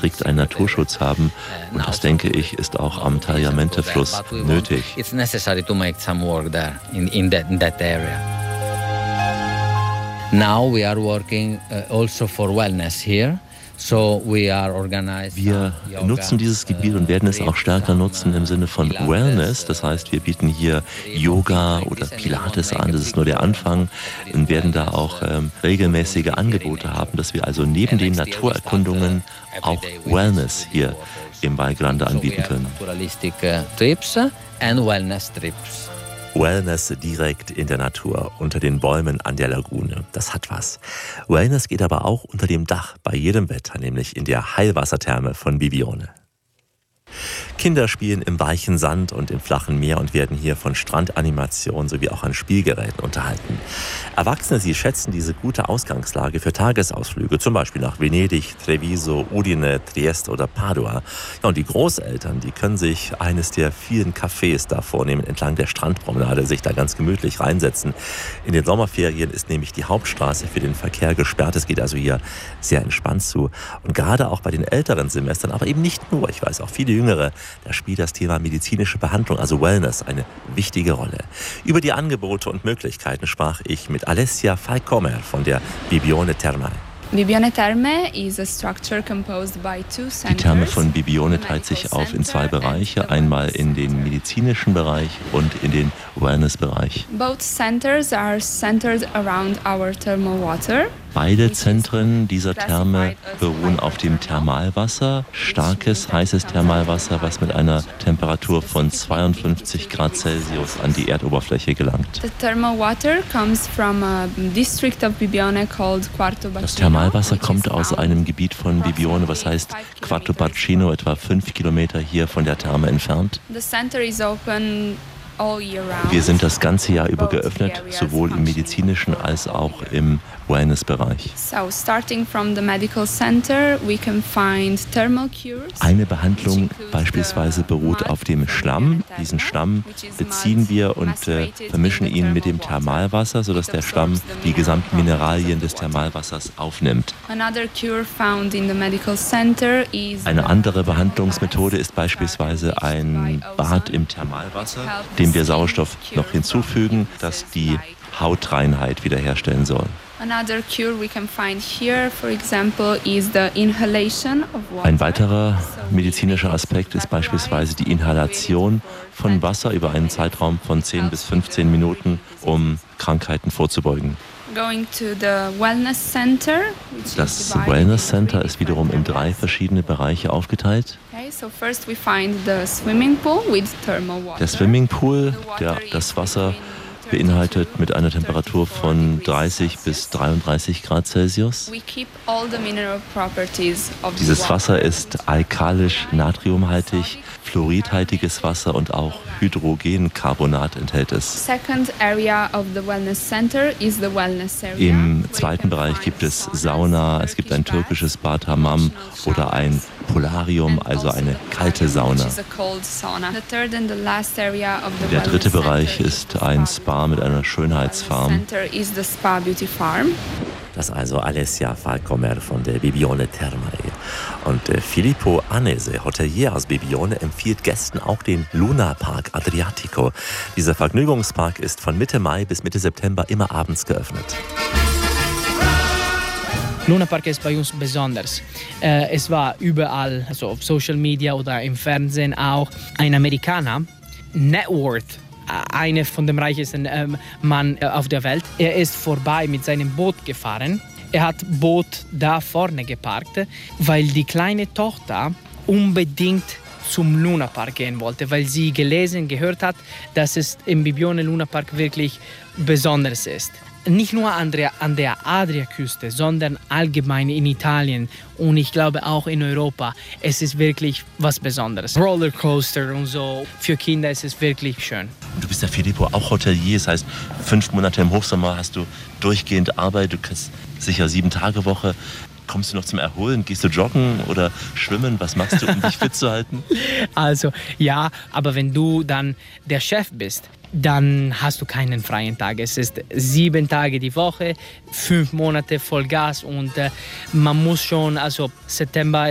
strikt einen Naturschutz haben. Und das, denke ich, ist auch am Tagliamento-Fluss nötig. It's necessary to make some work there in that area. Now we are working also for wellness here. Wir nutzen dieses Gebiet und werden es auch stärker nutzen im Sinne von Wellness. Das heißt, wir bieten hier Yoga oder Pilates an. Das ist nur der Anfang und werden da auch regelmäßige Angebote haben, dass wir also neben den Naturerkundungen auch Wellness hier im Val Grande anbieten können. Wellness direkt in der Natur, unter den Bäumen an der Lagune. Das hat was. Wellness geht aber auch unter dem Dach bei jedem Wetter, nämlich in der Heilwassertherme von Bibbione. Kinder spielen im weichen Sand und im flachen Meer und werden hier von Strandanimationen sowie auch an Spielgeräten unterhalten. Erwachsene, sie schätzen diese gute Ausgangslage für Tagesausflüge, zum Beispiel nach Venedig, Treviso, Udine, Trieste oder Padua. Ja, und die Großeltern, die können sich eines der vielen Cafés da vornehmen, entlang der Strandpromenade, sich da ganz gemütlich reinsetzen. In den Sommerferien ist nämlich die Hauptstraße für den Verkehr gesperrt. Es geht also hier sehr entspannt zu. Und gerade auch bei den älteren Semestern, aber eben nicht nur, ich weiß auch viele Jüngere, da spielt das Thema medizinische Behandlung, also Wellness, eine wichtige Rolle. Über die Angebote und Möglichkeiten sprach ich mit Alessia Falcomer von der Bibbione Termae. Die Therme von Bibbione teilt sich auf in zwei Bereiche, einmal in den medizinischen Bereich und in den Wellness-Bereich. Beide Zentren dieser Therme beruhen auf dem Thermalwasser, starkes, heißes Thermalwasser, was mit einer Temperatur von 52 Grad Celsius an die Erdoberfläche gelangt. Das Thermalwasser kommt aus einem Gebiet von Bibbione, was heißt Quarto Barcino, etwa 5 Kilometer hier von der Therme entfernt. Wir sind das ganze Jahr über geöffnet, sowohl im medizinischen als auch im Wellness-Bereich. Eine Behandlung beispielsweise beruht auf dem Schlamm. Diesen Schlamm beziehen wir und vermischen ihn mit dem Thermalwasser, sodass der Schlamm die gesamten Mineralien des Thermalwassers aufnimmt. Eine andere Behandlungsmethode ist beispielsweise ein Bad im Thermalwasser, dem wir Sauerstoff noch hinzufügen, das die Hautreinheit wiederherstellen soll. Ein weiterer medizinischer Aspekt ist beispielsweise die Inhalation von Wasser über einen Zeitraum von 10 bis 15 Minuten, um Krankheiten vorzubeugen. Das Wellness Center ist wiederum in 3 verschiedene Bereiche aufgeteilt. Der Swimmingpool, der das Wasser beinhaltet mit einer Temperatur von 30 bis 33 Grad Celsius. Dieses Wasser ist alkalisch natriumhaltig, fluoridhaltiges Wasser und auch Hydrogencarbonat enthält es. Im zweiten Bereich gibt es Sauna, es gibt ein türkisches Bad Hammam oder ein Polarium, also eine kalte Sauna. Der dritte Bereich ist ein Spa mit einer Schönheitsfarm. Das ist also Alessia Falcomer von der Bibbione Termae. Und Filippo Annese, Hotelier aus Bibbione, empfiehlt Gästen auch den Luna Park Adriatico. Dieser Vergnügungspark ist von Mitte Mai bis Mitte September immer abends geöffnet. Luna Park ist bei uns besonders. Es war überall, also auf Social Media oder im Fernsehen auch, ein Amerikaner, Net Worth, einer von den reichsten Mann auf der Welt. Er ist vorbei mit seinem Boot gefahren. Er hat Boot da vorne geparkt, weil die kleine Tochter unbedingt zum Luna Park gehen wollte, weil sie gehört hat, dass es im Bibbione Luna Park wirklich besonders ist. Nicht nur an der Adriaküste, sondern allgemein in Italien und ich glaube auch in Europa. Es ist wirklich was Besonderes. Rollercoaster und so. Für Kinder ist es wirklich schön. Und du bist ja, Filippo, auch Hotelier. Das heißt, 5 Monate im Hochsommer hast du durchgehend Arbeit. Du kannst sicher 7-Tage-Woche. Kommst du noch zum Erholen? Gehst du joggen oder schwimmen? Was machst du, um dich fit zu halten? Also, ja, aber wenn du dann der Chef bist, dann hast du keinen freien Tag. Es ist 7 Tage die Woche, 5 Monate Vollgas und man muss schon, also September